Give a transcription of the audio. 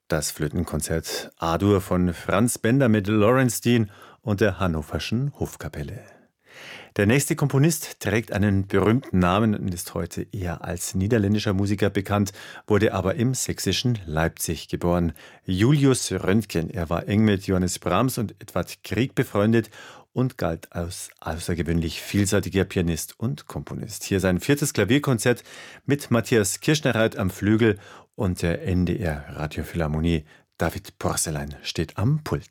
Das Flötenkonzert A-Dur von Franz Bender mit Lawrence Dean und der Hannoverschen Hofkapelle. Der nächste Komponist trägt einen berühmten Namen und ist heute eher als niederländischer Musiker bekannt, wurde aber im sächsischen Leipzig geboren. Julius Röntgen. Er war eng mit Johannes Brahms und Edvard Grieg befreundet und galt als außergewöhnlich vielseitiger Pianist und Komponist. Hier sein viertes Klavierkonzert mit Matthias Kirschner-Reit am Flügel und der NDR Radiophilharmonie. David Porcelein steht am Pult.